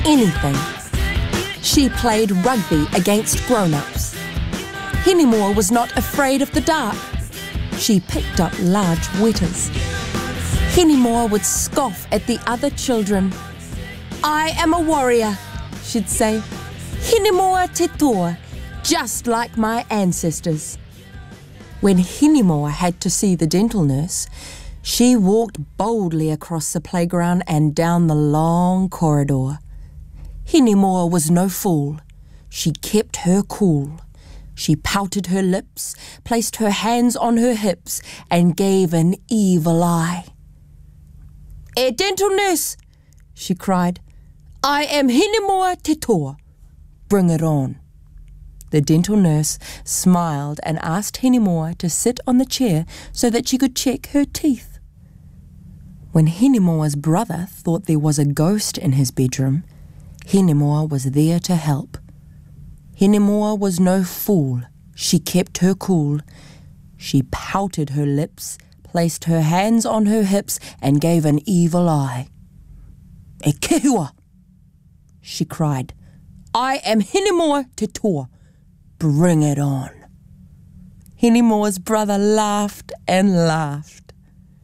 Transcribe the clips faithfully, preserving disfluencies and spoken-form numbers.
anything. She played rugby against grown-ups. Hinemoa was not afraid of the dark. She picked up large wetters. Hinemoa would scoff at the other children. "I am a warrior," she'd say. "Hinemoa te toa, just like my ancestors." When Hinemoa had to see the dental nurse, she walked boldly across the playground and down the long corridor. Hinemoa was no fool. She kept her cool. She pouted her lips, placed her hands on her hips, and gave an evil eye. "Eh, dental nurse," she cried. "I am Hinemoa te toa. Bring it on." The dental nurse smiled and asked Hinemoa to sit on the chair so that she could check her teeth. When Hinemoa's brother thought there was a ghost in his bedroom, Hinemoa was there to help. Hinemoa was no fool. She kept her cool. She pouted her lips, placed her hands on her hips, and gave an evil eye. "E kehua," she cried. "I am Hinemoa te toa. Bring it on." Hinemoa's brother laughed and laughed.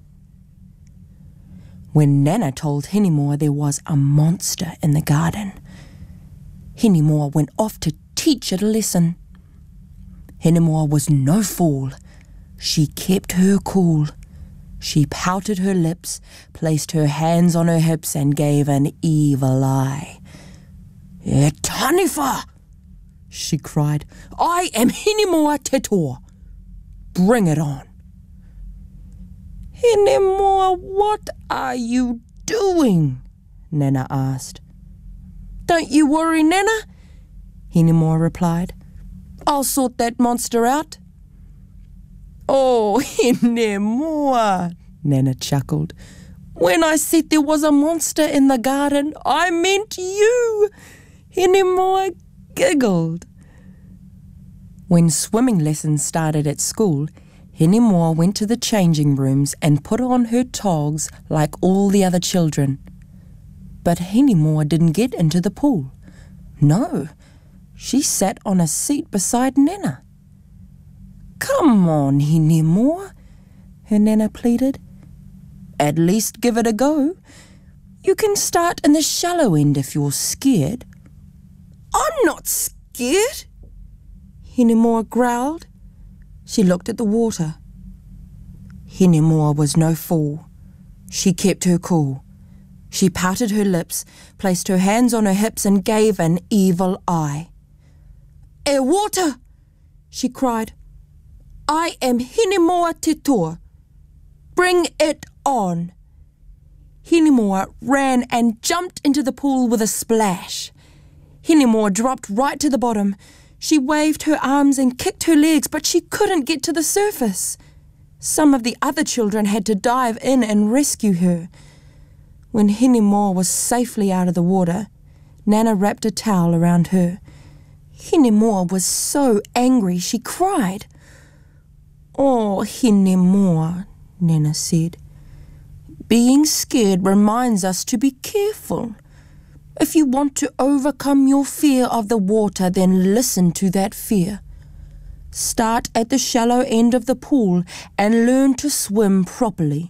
When Nana told Hinemoa there was a monster in the garden, Hinemoa went off to teach it a lesson. Hinemoa was no fool. She kept her cool. She pouted her lips, placed her hands on her hips, and gave an evil eye. "E taniwha," she cried. "I am Hinemoa te toa. Bring it on." "Hinemoa, what are you doing?" Nana asked. "Don't you worry, Nana," Hinemoa replied. "I'll sort that monster out." "Oh, Hinemoa," Nana chuckled. "When I said there was a monster in the garden, I meant you." Hinemoa giggled. When swimming lessons started at school, Hinemoa went to the changing rooms and put on her togs like all the other children. But Hinemoa didn't get into the pool. No, she sat on a seat beside Nana. "Come on, Hinemoa," her Nana pleaded. "At least give it a go. You can start in the shallow end if you're scared." "I'm not scared," Hinemoa growled. She looked at the water. Hinemoa was no fool. She kept her cool. She pouted her lips, placed her hands on her hips, and gave an evil eye. "Eh, water!" she cried. "I am Hinemoa te toa. Bring it on." Hinemoa ran and jumped into the pool with a splash. Hinemoa dropped right to the bottom. She waved her arms and kicked her legs, but she couldn't get to the surface. Some of the other children had to dive in and rescue her. When Hinemoa was safely out of the water, Nana wrapped a towel around her. Hinemoa was so angry she cried. "Oh, Hinemoa," Nana said. "Being scared reminds us to be careful. If you want to overcome your fear of the water, then listen to that fear. Start at the shallow end of the pool and learn to swim properly."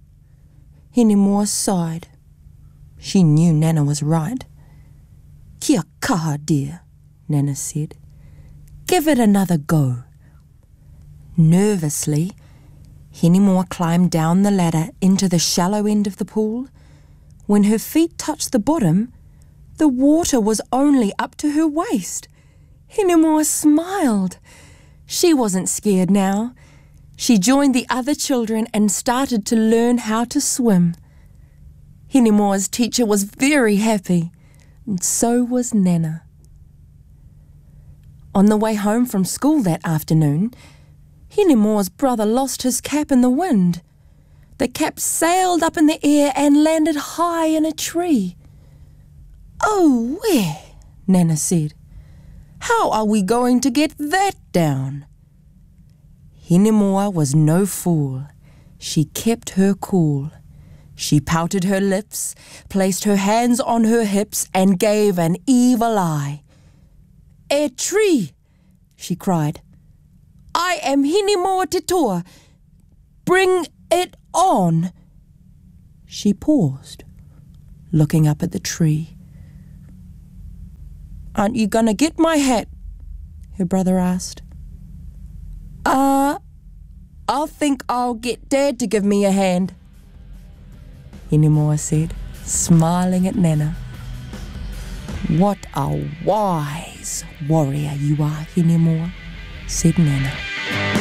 Hinemoa sighed. She knew Nana was right. "Kia kaha, dear," Nana said. "Give it another go." Nervously, Hinemoa climbed down the ladder into the shallow end of the pool. When her feet touched the bottom, the water was only up to her waist. Hinemoa smiled. She wasn't scared now. She joined the other children and started to learn how to swim. Hinemoa's teacher was very happy, and so was Nana. On the way home from school that afternoon, Hinemoa's brother lost his cap in the wind. The cap sailed up in the air and landed high in a tree. "Oh, where?" Nana said. "How are we going to get that down?" Hinemoa was no fool. She kept her cool. She pouted her lips, placed her hands on her hips, and gave an evil eye. "A tree!" she cried. "I am Hinimoa Te Toa. Bring it on." She paused, looking up at the tree. "Aren't you gonna get my hat?" her brother asked. Uh, I think I'll get Dad to give me a hand," Hinimoa said, smiling at Nana. "What a wise warrior you are, Hinimoa," said Nana.